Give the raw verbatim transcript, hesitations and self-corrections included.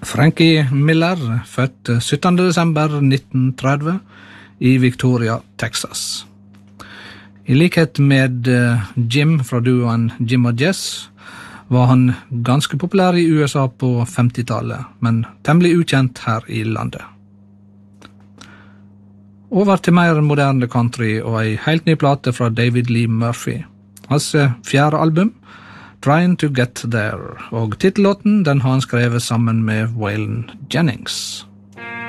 Frankie Miller, født syttende desember nitten tretti i Victoria, Texas. I likhet med Jim fra duoen Jim og Jess var han ganske populær i U S A på femtitallet, men temmelig ukjent her i landet. Over til mer moderne country og ei helt ny plate fra David Lee Murphy. Hans fjerde album, Trying to Get There, og titellåten den har han skrevet sammen med Waylon Jennings.